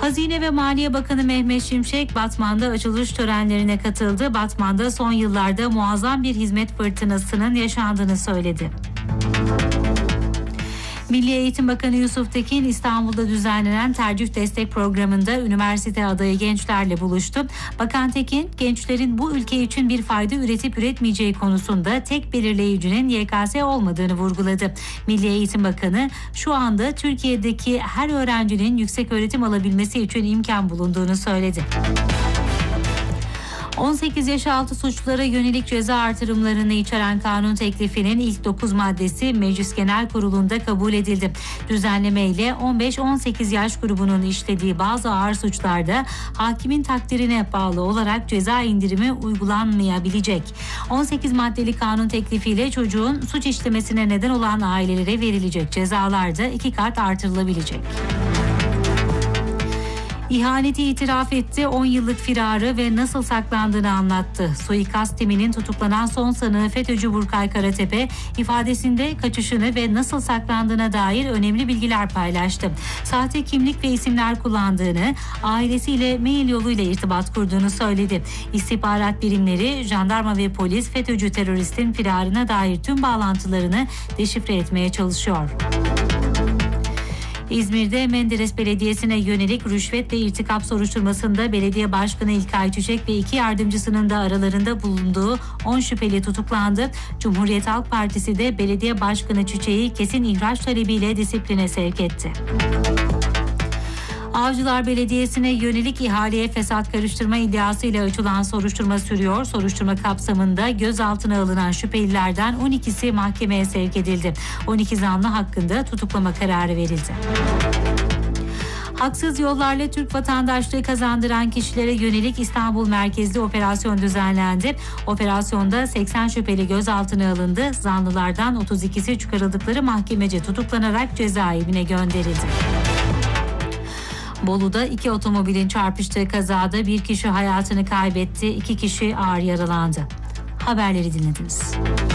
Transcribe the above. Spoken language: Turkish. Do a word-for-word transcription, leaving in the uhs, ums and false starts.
Hazine ve Maliye Bakanı Mehmet Şimşek, Batman'da açılış törenlerine katıldı. Batman'da son yıllarda muazzam bir hizmet fırtınasının yaşandığını söyledi. Milli Eğitim Bakanı Yusuf Tekin, İstanbul'da düzenlenen tercih destek programında üniversite adayı gençlerle buluştu. Bakan Tekin, gençlerin bu ülke için bir fayda üretip üretmeyeceği konusunda tek belirleyicinin Y K S olmadığını vurguladı. Milli Eğitim Bakanı, şu anda Türkiye'deki her öğrencinin yüksek öğretim alabilmesi için imkan bulunduğunu söyledi. on sekiz yaş altı suçlulara yönelik ceza artırımlarını içeren kanun teklifinin ilk dokuz maddesi Meclis Genel Kurulu'nda kabul edildi. Düzenleme ile on beş on sekiz yaş grubunun işlediği bazı ağır suçlarda hakimin takdirine bağlı olarak ceza indirimi uygulanmayabilecek. on sekiz maddeli kanun teklifiyle çocuğun suç işlemesine neden olan ailelere verilecek cezalar da iki kat artırılabilecek. İhaneti itiraf etti, on yıllık firarı ve nasıl saklandığını anlattı. Suikast timinin tutuklanan son sanığı FETÖ'cü Burkay Karatepe, ifadesinde kaçışını ve nasıl saklandığına dair önemli bilgiler paylaştı. Sahte kimlik ve isimler kullandığını, ailesiyle mail yoluyla irtibat kurduğunu söyledi. İstihbarat birimleri, jandarma ve polis FETÖ'cü teröristin firarına dair tüm bağlantılarını deşifre etmeye çalışıyor. İzmir'de Menderes Belediyesi'ne yönelik rüşvet ve irtikap soruşturmasında belediye başkanı İlkay Çiçek ve iki yardımcısının da aralarında bulunduğu on şüpheli tutuklandı. Cumhuriyet Halk Partisi de belediye başkanı Çiçek'i kesin ihraç talebiyle disipline sevk etti. Avcılar Belediyesi'ne yönelik ihaleye fesat karıştırma iddiasıyla açılan soruşturma sürüyor. Soruşturma kapsamında gözaltına alınan şüphelilerden on ikisi mahkemeye sevk edildi. on iki zanlı hakkında tutuklama kararı verildi. Haksız yollarla Türk vatandaşlığı kazandıran kişilere yönelik İstanbul merkezli operasyon düzenlendi. Operasyonda seksen şüpheli gözaltına alındı. Zanlılardan otuz ikisi çıkarıldıkları mahkemece tutuklanarak cezaevine gönderildi. Bolu'da iki otomobilin çarpıştığı kazada bir kişi hayatını kaybetti, iki kişi ağır yaralandı. Haberleri dinlediniz.